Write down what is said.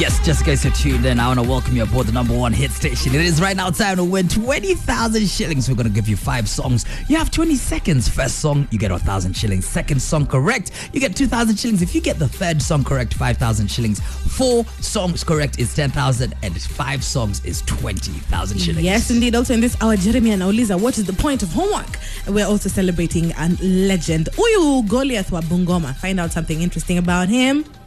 Yes, just in case you're tuned in, I want to welcome you aboard the number one hit station. It is right now time to win 20,000 shillings. We're going to give you 5 songs. You have 20 seconds. First song, you get 1,000 shillings. Second song correct, you get 2,000 shillings. If you get the third song correct, 5,000 shillings. 4 songs correct is 10,000, and 5 songs is 20,000 shillings. Yes, indeed. Also in this hour, Jeremy and Oliza, what is the point of homework? We're also celebrating a legend, Uyu Goliath wa Bungoma. Find out something interesting about him.